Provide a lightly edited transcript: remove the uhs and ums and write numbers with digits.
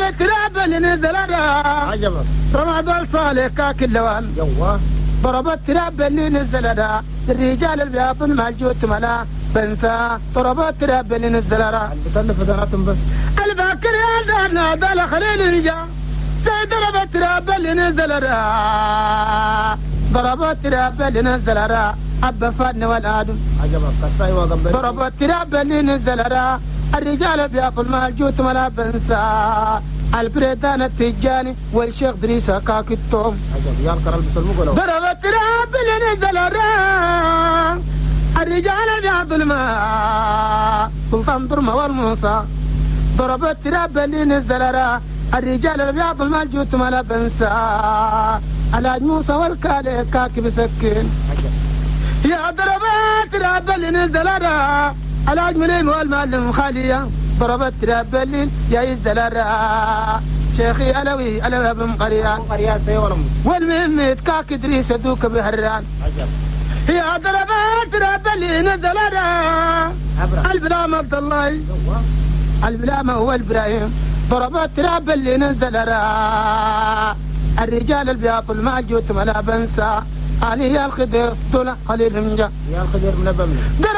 التراب اللي نزل عجبك رمضان صالح كاك اللوان جوه ضرب التراب اللي نزل الرجال اللي بيعطون مع الجوت ملا بنسى ضرب التراب اللي نزل بتلف داراتهم بس الباكر يا دارنا دال خليل نجا ضرب التراب اللي نزل ضرب التراب اللي نزل أبا فن والآدم عجبك قصاي وقبل ضرب التراب اللي نزل الرجال بياكل مع الجوت ملا بنسى البريدان التجاني والشيخ دريسة كاك التوم عجب يا الكرال بسلموك ضرب التراب اللي نزل الرجال بياكل الماء سلطان درمة والموسى ضرب التراب اللي نزل الرجال اللي بياكل مع الجوت ملا بنسى الحاج موسى والكالي كاك بسكين يا ضرب التراب اللي نزل الحاج مليم والمعلم خالية ضرب التراب اللي يا يزدل شيخي علوي علوي بن قريان والمهم كاك ادريس دوك بهران يا ضرب التراب اللي نزل البلام عبد الله البلام هو الابراهيم ضرب التراب اللي نزل الرجال اللي بياكل مع جوت ملا بنسى علي الخضر طلع قليل من جا يا الخضر من بمن